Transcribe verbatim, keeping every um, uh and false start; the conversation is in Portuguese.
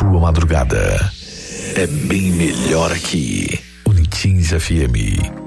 sua madrugada. É bem melhor aqui. Unitins F M.